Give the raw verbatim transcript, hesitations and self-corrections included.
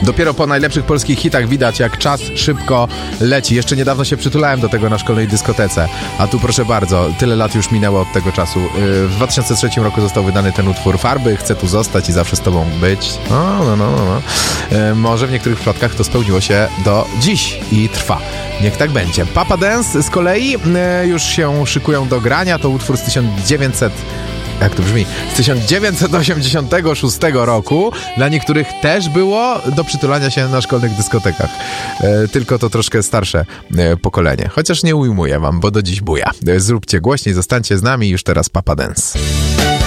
Dopiero po najlepszych polskich hitach widać, jak czas szybko leci. Jeszcze niedawno się przytulałem do tego na szkolnej dyskotece, a tu proszę bardzo, tyle lat już minęło od tego czasu. W dwa tysiące trzecim roku został wydany ten utwór Farby, Chcę tu zostać i zawsze z tobą być. No, no, no, no. Może w niektórych przypadkach to spełniło się do dziś i trwa. Niech tak będzie. Papa Dance z kolei już się szykują do grania. To utwór z tysiąc dziewięćset... Jak to brzmi? Z tysiąc dziewięćset osiemdziesiątego szóstego roku. Dla niektórych też było do przytulania się na szkolnych dyskotekach. E, tylko to troszkę starsze e, pokolenie. Chociaż nie ujmuję wam, bo do dziś buja. E, zróbcie głośniej, zostańcie z nami. Już teraz Papa Dance.